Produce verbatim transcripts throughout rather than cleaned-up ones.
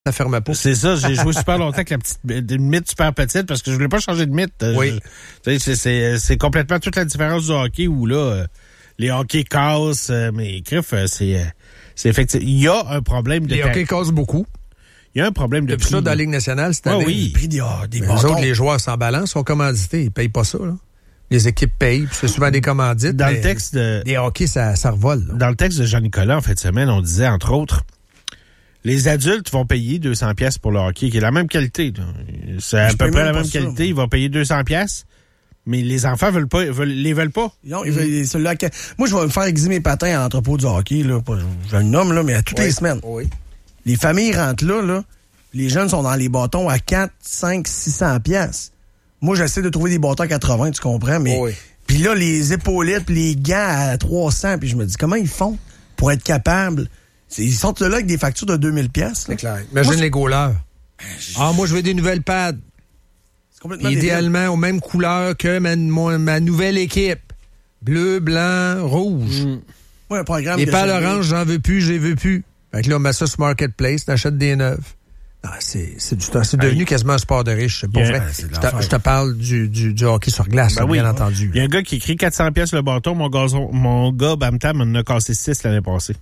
ça ferme pas. C'est ça, j'ai joué super longtemps avec la petite une mythe super petite parce que je voulais pas changer de mythe. Oui. Je, c'est, c'est, c'est complètement toute la différence du hockey où là, euh, les hockey cassent, euh, mais crif, euh, c'est, euh, c'est effectivement. Il y a un problème de. Les hockey cassent beaucoup. Il y a un problème de. Depuis prix, ça, dans la Ligue nationale, cette ah, année. oui. Le prix des, des les autres, les joueurs sans balance sont commandités. Ils payent pas ça, là. Les équipes payent, puis c'est souvent des commandites. Dans le texte de. Des hockey, ça, ça revole, là. Dans le texte de Jean-Nicolas, en fin de semaine, on disait, entre autres, les adultes vont payer deux cents pièces pour le hockey, qui est la même qualité. Là. C'est à je peu près la même ça, qualité. Moi. Ils vont payer deux cents pièces, mais les enfants veulent pas, veulent, les veulent pas. Non, ils veulent, celui-là, moi, je vais me faire aiguiser mes patins à l'entrepôt du hockey. Là. Je le nomme, là, mais à toutes oui. les semaines. Oui. Les familles rentrent là, là. Les jeunes sont dans les bâtons à quatre, cinq, six cents pièces. Moi, j'essaie de trouver des bâtons à quatre-vingts, tu comprends, mais... Oui. Puis là, les épaulettes, les gants à trois cents, puis je me dis, comment ils font pour être capables... Ils sortent de là avec des factures de deux mille pièces. C'est clair. Imagine moi, les goalers. Ah, moi, je veux des nouvelles pads. C'est complètement idéalement débile. Aux mêmes couleurs que ma, ma, ma nouvelle équipe. Bleu, blanc, rouge. Mm. Ouais, un programme les pads orange, j'en veux plus, j'en veux plus. Fait que là, on met ça sur Marketplace, t'achètes des neuves. Ah, c'est, c'est, du, c'est devenu quasiment un sport de riche. Pour yeah, vrai. Je te, je te parle du, du, du hockey sur glace, ben oui, bien entendu. Il y a un gars qui écrit quatre cents pièces le bâton. Mon, gazon, mon gars, Bamtam, en a cassé six l'année passée.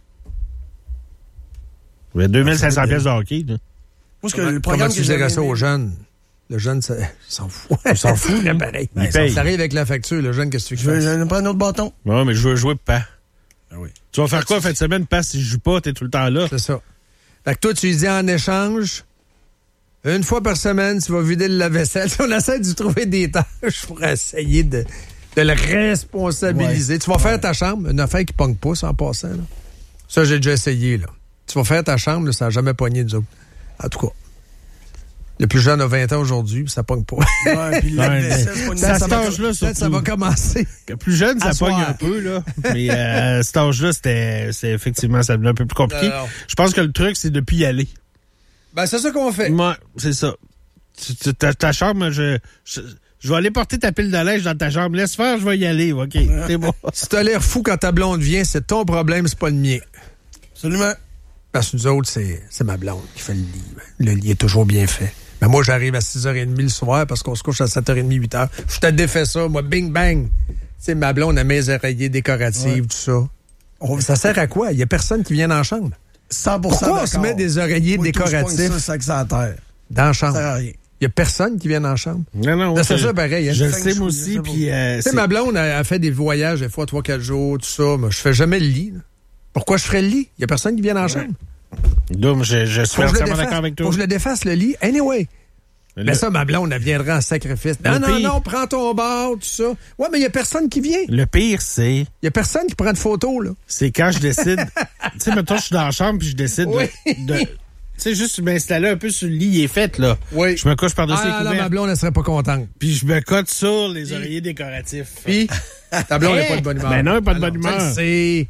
Il y a deux mille cinq cents pièces de hockey. Là. Parce que le programme que tu dirais ça aux jeunes? Le jeune, ça, il s'en fout. Il s'en fout, là. Pareil. Ben, ça, ça arrive avec la facture. Le jeune, qu'est-ce que tu veux? Je vais prendre un autre bâton. Ouais, mais je veux jouer pas. Ah oui. Tu vas faire quoi, fin de semaine, pas si je joue pas, t'es tout le temps là. C'est ça. Fait que toi, tu lui dis en échange, une fois par semaine, tu vas vider le lave-vaisselle. On essaie de lui trouver des tâches pour essayer de, de le responsabiliser. Ouais. Tu vas ouais. faire ta chambre, une affaire qui pogne pas, en passant. Là. Ça, j'ai déjà essayé, là. Tu vas faire ta chambre, là, ça n'a jamais pogné, nous autres. En tout cas. Le plus jeune a vingt ans aujourd'hui, puis ça pogne pas. Ouais, puis ouais, ça, cet âge-là, peut-être ça va commencer. Le plus jeune, ça pogne un peu, là. Mais euh, cet âge-là, c'était, c'est effectivement, ça devient un peu plus compliqué. Non, non. Je pense que le truc, c'est de plus y aller. Ben, c'est ça qu'on fait. Moi, c'est ça. Ta, ta chambre, je, je, je vais aller porter ta pile de linge dans ta chambre. Laisse faire, je vais y aller. OK, c'est bon. Si t'as l'air fou quand ta blonde vient, c'est ton problème, c'est pas le mien. Absolument. Parce que nous autres, c'est, c'est ma blonde qui fait le lit. Le lit est toujours bien fait. Ben moi, j'arrive à six heures trente le soir parce qu'on se couche à sept heures trente, huit heures. Je te défais ça, moi, bing, bang. Tu sais, ma blonde a mes oreillers décoratifs, ouais. tout ça. On, ça sert à quoi? Il y a personne qui vient dans la chambre. cent pour cent Pourquoi on se met des oreillers moi, décoratifs ça, ça, ça terre. dans la chambre? Ça sert à rien. Il y a personne qui vient dans la chambre. Non, non. C'est ça, pareil. Hein? Je le sais, moi aussi. Puis, euh, tu sais, ma blonde a, a fait des voyages, des fois, trois, quatre jours, tout ça. Mais je fais jamais le lit. Là. Pourquoi je ferais le lit? Il y a personne qui vient dans la chambre. Donc, je, je suis entièrement d'accord avec toi. Faut que je le défasse, le lit. Anyway. Mais le... ça, ma blonde, elle viendra en sacrifice. Non, le non, pire... non, prends ton bord, tout ça. Ouais, mais il y a personne qui vient. Le pire, c'est... Il y a personne qui prend de photos, là. C'est quand je décide... tu sais, mettons, je suis dans la chambre, puis je décide oui. de... de... Tu sais, juste m'installer un peu sur le lit, il est fait, là. Oui. Je me couche par-dessus ah, les couvertes. Non, ma blonde, elle serait pas contente. Puis je me cote sur les oreillers décoratifs. Puis, ta blonde n'est pas de bonne humeur. Ben non, elle n'est pas de bonne humeur. Je sais.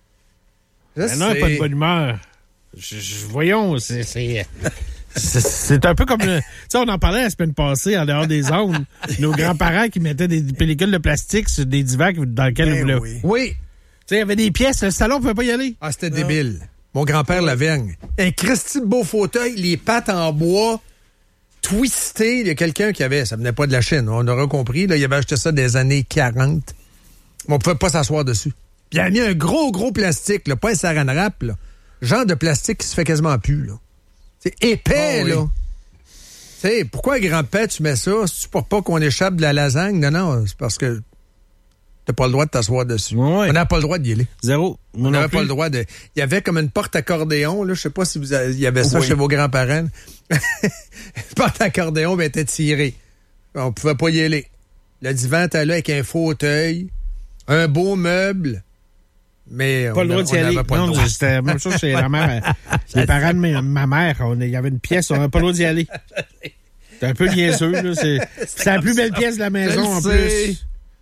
Je ben non, elle n'est pas de bonne humeur. Je, je, voyons, c'est... c'est... C'est, c'est un peu comme... Tu sais, on en parlait la semaine passée, en dehors des zones. Nos grands-parents qui mettaient des pellicules de plastique sur des divans dans lesquels ils voulaient... Oui. oui. Tu sais, il y avait des pièces, le salon ne pouvait pas y aller. Ah, c'était non. débile. Mon grand-père l'avait. Un Christy de beau fauteuil, les pattes en bois, twisté. Il y a quelqu'un qui avait... Ça venait pas de la Chine, on aura compris. Là, il avait acheté ça des années quarante. Mais on pouvait pas s'asseoir dessus. Puis il a mis un gros, gros plastique, là, pas un saran wrap, là. Genre de plastique qui se fait quasiment plus, là. C'est épais, oh, oui. là. Tu sais, pourquoi, grand-père, tu mets ça? C'est pour pas qu'on échappe de la lasagne? Non, non, c'est parce que t'as pas le droit de t'asseoir dessus. Oui. On n'a pas le droit d'y aller. Zéro. On n'avait pas le droit de... Il y avait comme une porte accordéon, là. Je sais pas si vous avez... il y avait ça oui. chez vos grands-parents. Une porte accordéon, ben, était tirée. On pouvait pas y aller. Le divan était là avec un fauteuil, un beau meuble... Mais pas le droit d'y aller. Non, c'était la même chose chez la mère. Les parents de ma, ma mère, il y avait une pièce, on n'avait pas le droit d'y aller. C'est un peu niaiseux, là. C'est, c'est la plus belle pièce de la maison, en plus.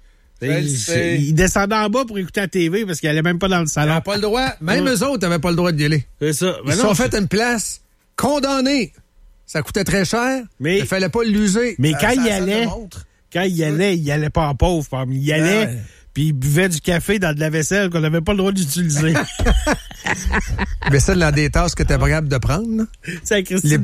Il, il descendait en bas pour écouter la T V parce qu'il allait même pas dans le salon. Il n'avait pas le droit. Même ouais. eux autres n'avaient pas le droit d'y aller. C'est ça. Ils se sont fait une place condamnée. Ça coûtait très cher. Mais il fallait pas l'user. Mais quand euh, il allait, quand il allait, il allait pas en pauvre. Il y allait... Ouais. puis il buvait du café dans de la vaisselle qu'on n'avait pas le droit d'utiliser. Vaisselle dans des tasses que t'es pas capable de prendre, là. C'est Christine